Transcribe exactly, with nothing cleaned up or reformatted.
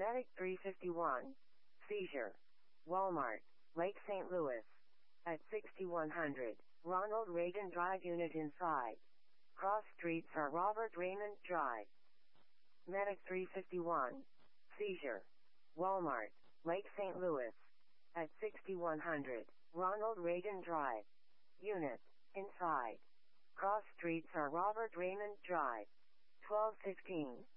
Medic three fifty-one. Seizure. Walmart, Lake Saint Louis. At sixty-one hundred, Ronald Reagan Drive. Unit inside. Cross streets are Robert Raymond Drive. Medic three fifty-one. Seizure. Walmart, Lake Saint Louis. At sixty-one hundred, Ronald Reagan Drive. Unit inside. Cross streets are Robert Raymond Drive. twelve fifteen.